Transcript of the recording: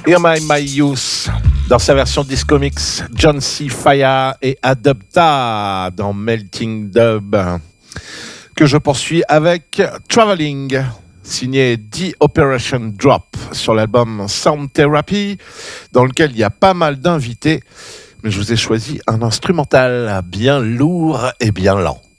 Hear My Youth, dans sa version disco mix, John C. Faya et Adopta dans Melting Dub, que je poursuis avec Traveling, signé The Operation Drop, sur l'album Sound Therapy, dans lequel il y a pas mal d'invités, mais je vous ai choisi un instrumental bien lourd et bien lent.